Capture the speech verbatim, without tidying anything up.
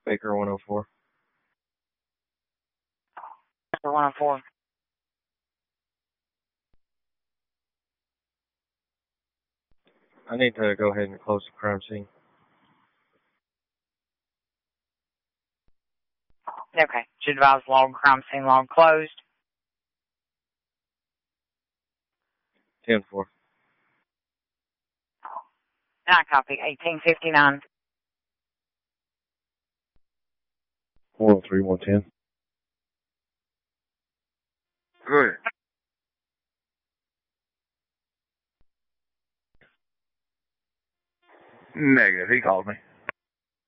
Baker one oh four. Baker one oh four. I need to go ahead and close the crime scene. Okay. Should advise log, crime scene log closed. ten four. And I copy eighteen fifty-nine. one oh three, one ten. Good. Negative. He called me.